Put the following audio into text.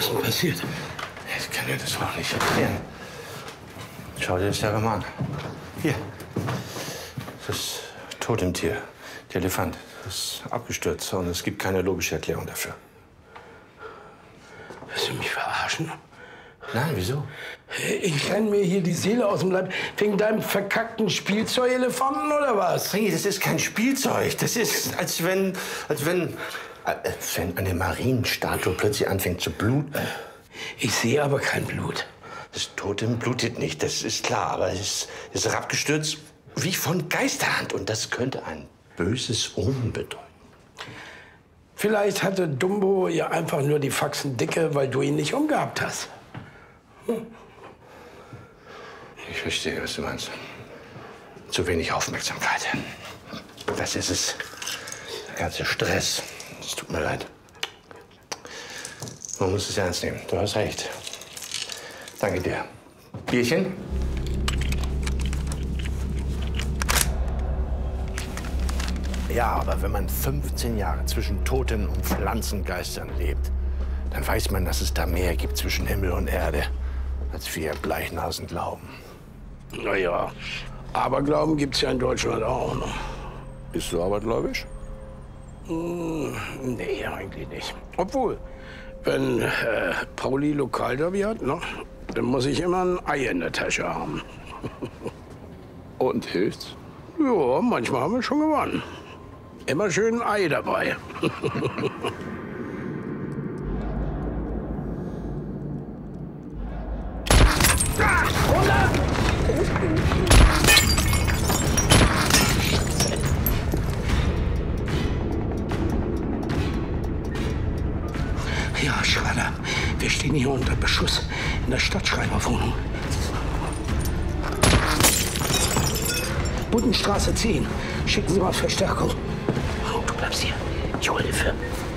ist denn passiert? Ich kann dir das noch nicht erklären. Schau dir das selber mal an. Hier. Das Totemtier, der Elefant, das ist abgestürzt und es gibt keine logische Erklärung dafür. Willst du mich verarschen? Nein, wieso? Ich renn mir hier die Seele aus dem Leib wegen deinem verkackten Spielzeugelefanten oder was? Nee, das ist kein Spielzeug. Das ist, als wenn eine Marienstatue plötzlich anfängt zu bluten. Ich sehe aber kein Blut. Das Totem blutet nicht, das ist klar. Aber es ist abgestürzt wie von Geisterhand. Und das könnte ein böses Omen bedeuten. Vielleicht hatte Dumbo ja einfach nur die Faxen dicke, weil du ihn nicht umgehabt hast. Ich verstehe, was du meinst. Zu wenig Aufmerksamkeit. Das ist es. Der ganze Stress. Es tut mir leid. Man muss es ernst nehmen. Du hast recht. Danke dir. Bierchen? Ja, aber wenn man 15 Jahre zwischen Toten und Pflanzengeistern lebt, dann weiß man, dass es da mehr gibt zwischen Himmel und Erde, als wir Bleichnasen glauben. Naja, Aberglauben gibt's ja in Deutschland auch, ne? Bist du abergläubisch? Nee, eigentlich nicht. Obwohl, wenn Pauli Lokalderby hat, ne, dann muss ich immer ein Ei in der Tasche haben. Und hilft's? Ja, manchmal haben wir schon gewonnen. Immer schön ein Ei dabei. Ja, Schreiner, wir stehen hier unter Beschuss in der Stadtschreiberwohnung. Buddenstraße 10. Schicken Sie mal Verstärkung. Oh, du bleibst hier. Ich hol Hilfe.